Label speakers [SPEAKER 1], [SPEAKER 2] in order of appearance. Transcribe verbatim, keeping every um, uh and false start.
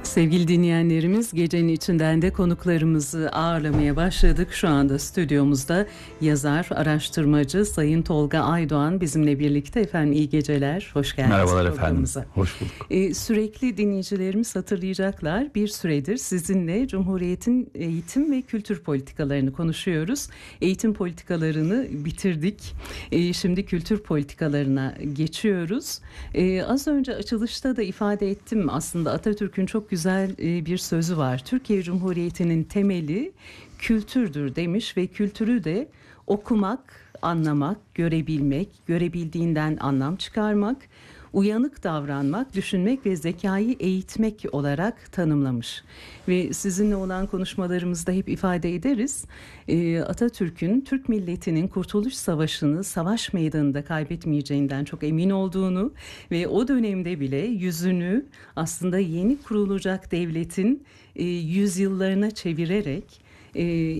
[SPEAKER 1] Sevgili dinleyenlerimiz, gecenin içinden de konuklarımızı ağırlamaya başladık. Şu anda stüdyomuzda yazar, araştırmacı Sayın Tolga Aydoğan bizimle birlikte. Efendim iyi geceler, hoş geldiniz.
[SPEAKER 2] Merhabalar efendim, hoş bulduk.
[SPEAKER 1] Ee, sürekli dinleyicilerimiz hatırlayacaklar. Bir süredir sizinle Cumhuriyet'in eğitim ve kültür politikalarını konuşuyoruz. Eğitim politikalarını bitirdik. Ee, şimdi kültür politikalarına geçiyoruz. Ee, az önce açılışta da ifade ettim, aslında Atatürk'ün çok güzel bir sözü var. Türkiye Cumhuriyeti'nin temeli kültürdür demiş ve kültürü de okumak, anlamak, görebilmek, görebildiğinden anlam çıkarmak, uyanık davranmak, düşünmek ve zekayı eğitmek olarak tanımlamış. Ve sizinle olan konuşmalarımızda hep ifade ederiz. Ee, Atatürk'ün Türk milletinin Kurtuluş Savaşı'nı savaş meydanında kaybetmeyeceğinden çok emin olduğunu ve o dönemde bile yüzünü aslında yeni kurulacak devletin e, yüzyıllarına çevirerek e,